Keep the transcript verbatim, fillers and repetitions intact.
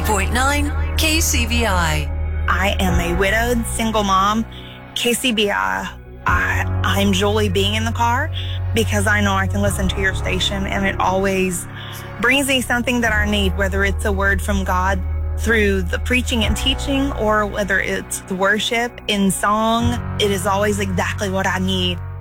point nine K C B I. I am a widowed single mom. K C B I, I, I enjoy being in the car because I know I can listen to your station and it always brings me something that I need, whether it's a word from God through the preaching and teaching or whether it's the worship in song. It is always exactly what I need.